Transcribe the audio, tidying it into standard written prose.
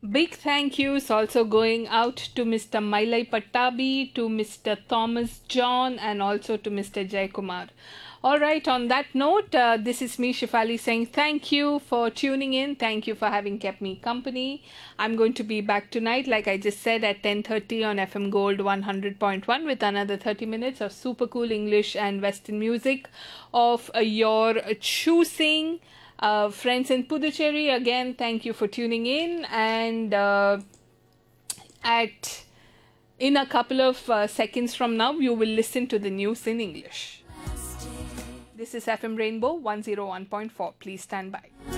Big thank yous also going out to Mr. Mailai Pattabi, to Mr. Thomas John, and also to Mr. Jaykumar. All right, on that note, this is me, Shifali, saying thank you for tuning in. Thank you for having kept me company. I'm going to be back tonight, like I just said, at 10:30 on FM Gold 100.1 with another 30 minutes of super cool English and Western music of your choosing. Friends in Puducherry, again, thank you for tuning in. And in a couple of seconds from now, you will listen to the news in English. This is FM Rainbow 101.4. Please stand by.